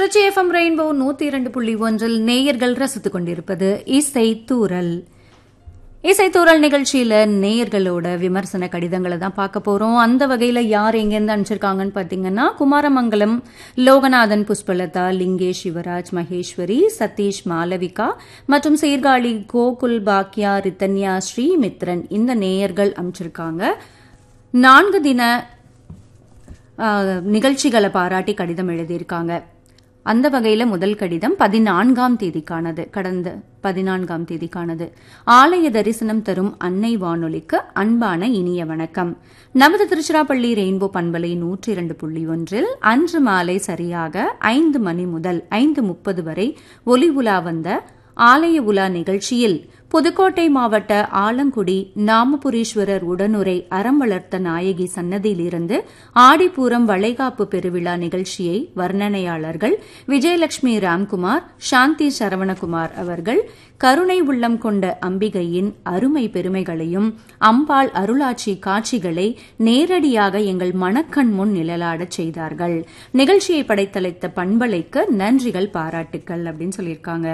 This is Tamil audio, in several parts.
திருச்சி எஃப்எம் ரெயின்போ 102.1 நேயர்கள் ரசித்துக் கொண்டிருப்பது இசைத்தூரல். இசைத்தூரல் நிகழ்ச்சியில நேயர்களோட விமர்சன கடிதங்களை தான் பார்க்க போறோம். அந்த வகையில யார் எங்கேருந்து அனுப்பிச்சிருக்காங்கன்னு பாத்தீங்கன்னா, குமாரமங்கலம் லோகநாதன், புஷ்பலதா, லிங்கேஷ், சிவராஜ், மகேஸ்வரி, சதீஷ், மாலவிகா மற்றும் சீர்காழி கோகுல், பாக்யா, ரித்தன்யா, ஸ்ரீமித்ரன் இந்த நேயர்கள் அனுப்பிச்சிருக்காங்க. 4 தின நிகழ்ச்சிகளை பாராட்டி கடிதம் எழுதியிருக்காங்க. அந்த வகையில முதல் கடிதம் 14ஆம் தேதிக்கானது, கடந்த 14ஆம் தேதிக்கானது. ஆலய தரிசனம் தரும் அன்னை வானொலிக்கு அன்பான இனிய வணக்கம். நமது திருச்சிராப்பள்ளி ரெயின்போ பண்பலை 102.1 அன்று மாலை சரியாக 5 மணி முதல் 5:30 வரை ஒலி உலா வந்த ஆலய உலா நிகழ்ச்சியில் புதுக்கோட்டை மாவட்ட ஆலங்குடி நாமபுரீஸ்வரர் உடனுரை அறம் வளர்த்த நாயகி சன்னதியிலிருந்து ஆடிப்பூரம் வளைகாப்பு பெருவிழா நிகழ்ச்சியை வர்ணனையாளர்கள் விஜயலட்சுமி ராம்குமார், சாந்தி சரவணகுமார் அவர்கள் கருணை உள்ளம் கொண்ட அம்பிகையின் அருமை பெருமைகளையும் அம்பாள் அருளாட்சி காட்சிகளை நேரடியாக எங்கள் மனக்கண் முன் நிழலாடச் செய்தார்கள். நிகழ்ச்சியை படைத்தளித்த பண்பலைக்கு நன்றிகள், பாராட்டுக்கள் அப்படின்னு சொல்லியிருக்காங்க.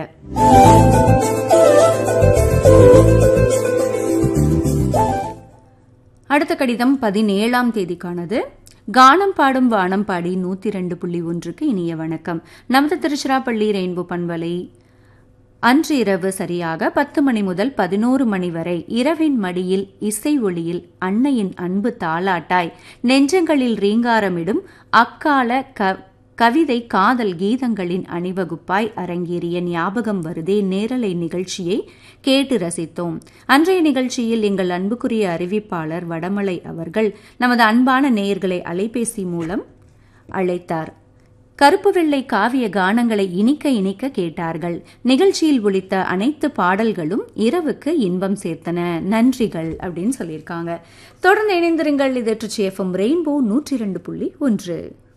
அடுத்த கடிதம் 17ஆம் தேதிக்கானது. கானம் பாடும் வானம் பாடி 102.1க்கு இனிய வணக்கம். நமது திருச்சிராப்பள்ளி ரெயின்போ பண்பலை அன்று இரவு சரியாக 10 மணி முதல் 11 மணி வரை இரவின் மடியில் இசை ஒளியில் அன்னையின் அன்பு தாலாட்டாய் நெஞ்சங்களில் ரீங்காரமிடும் அக்கால கவிதை காதல் கீதங்களின் அணிவகுப்பாய் அரங்கேறிய ஞாபகம் வருதே நேரலை நிகழ்ச்சியை கேட்டு ரசித்தோம். அன்றைய நிகழ்ச்சியில் எங்கள் அன்புக்குரிய அறிவிப்பாளர் வடமலை அவர்கள் நமது அன்பான நேயர்களை அலைபேசி மூலம் அழைத்தார். கருப்பு வெள்ளை காவிய கானங்களை இனிக்க இனிக்க கேட்டார்கள். நிகழ்ச்சியில் ஒலித்த அனைத்து பாடல்களும் இரவுக்கு இன்பம் சேர்த்தன. நன்றிகள் அப்படின்னு சொல்லியிருக்காங்க. தொடர்ந்து இணைந்திருங்கள். இது திருச்சி எஃப்எம் ரெயின்போ 102.1.